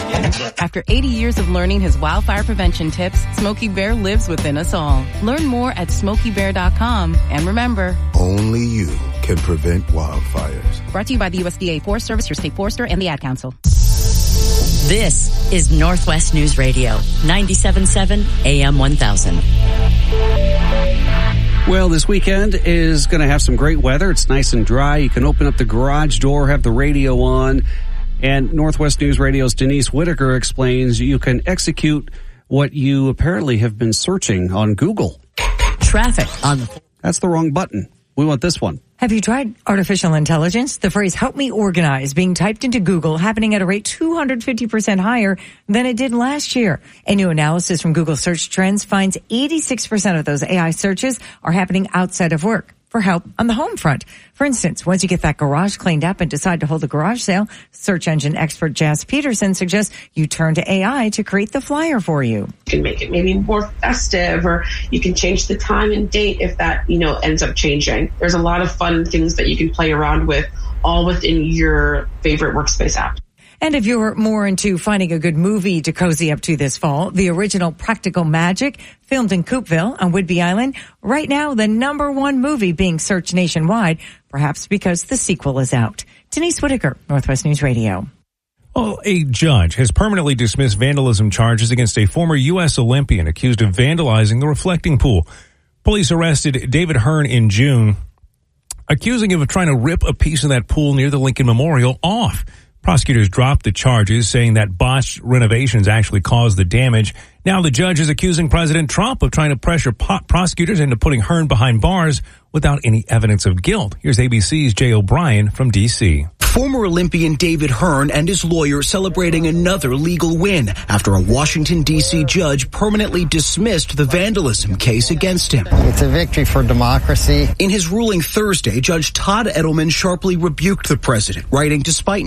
After 80 years of learning his wildfire prevention tips, Smokey Bear lives within us all. Learn more at SmokeyBear.com. And remember, only you can prevent wildfires. Brought to you by the USDA Forest Service, your state forester, and the Ad Council. This is Northwest News Radio, 97.7 AM 1000. Well, this weekend is going to have some great weather. It's nice and dry. You can open up the garage door, have the radio on. And Northwest News Radio's Denise Whitaker explains you can execute what you apparently have been searching on Google. Traffic on. That's the wrong button. We want this one. Have you tried artificial intelligence? The phrase "help me organize" being typed into Google happening at a rate 250% higher than it did last year. A new analysis from Google Search Trends finds 86% of those AI searches are happening outside of work for help on the home front. For instance, once you get that garage cleaned up and decide to hold a garage sale, search engine expert Jas Peterson suggests you turn to AI to create the flyer for you. You can make it maybe more festive, or you can change the time and date if that, ends up changing. There's a lot of fun things that you can play around with, all within your favorite workspace app. And if you're more into finding a good movie to cozy up to this fall, the original Practical Magic, filmed in Coopville on Whidbey Island, right now the #1 movie being searched nationwide, perhaps because the sequel is out. Denise Whitaker, Northwest News Radio. Well, a judge has permanently dismissed vandalism charges against a former U.S. Olympian accused of vandalizing the reflecting pool. Police arrested David Hearn in June, accusing him of trying to rip a piece of that pool near the Lincoln Memorial off. Prosecutors dropped the charges, saying that botched renovations actually caused the damage. Now the judge is accusing President Trump of trying to pressure prosecutors into putting Hearn behind bars without any evidence of guilt. Here's ABC's Jay O'Brien from D.C. Former Olympian David Hearn and his lawyer celebrating another legal win after a Washington, D.C. judge permanently dismissed the vandalism case against him. It's a victory for democracy. In his ruling Thursday, Judge Todd Edelman sharply rebuked the president, writing, despite